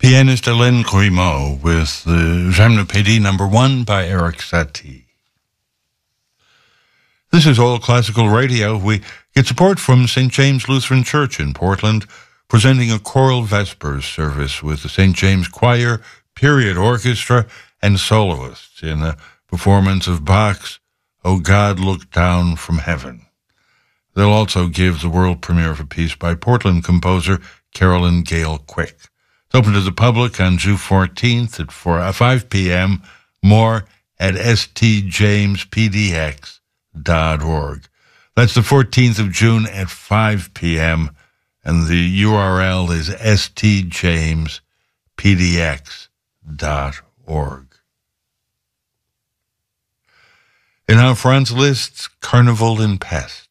Pianist Hélène Grimaud with J'aime le Pays number 1 by Eric Satie. This is All Classical Radio. We get support from St. James Lutheran Church in Portland, presenting a choral Vespers service with the St. James Choir, Period Orchestra, and soloists in a performance of Bach's O God, Look Down from Heaven. They'll also give the world premiere of a piece by Portland composer Carolyn Gale Quick. It's open to the public on June 14th at 5 p.m. More at stjamespdx.org. That's the 14th of June at 5 p.m., and the URL is stjamespdx.org. In our Franz Liszt's Carnival in Pest.